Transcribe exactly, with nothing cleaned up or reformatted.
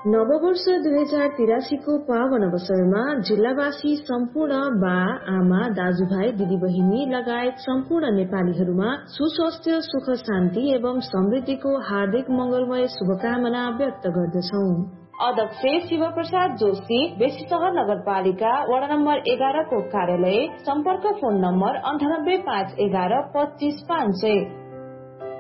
नववर्ष दुई हजार तिरासी को पावन अवसरमा जिल्लावासी सम्पूर्ण बा आमा दाजुभाइ दिदीबहिनी लगायत सम्पूर्ण नेपालीहरूमा सुस्वास्थ्य सुख शान्ति एवं समृद्धिको हार्दिक मंगलमय शुभकामना व्यक्त गर्दछौं। अध्यक्ष शिवप्रसाद जोशी, बेसी सहर नगरपालिका वडा नम्बर एघार को कार्यालय। सम्पर्क फोन नम्बर अन्ठानब्बे पाँच एघार पच्चीस पाँच सय।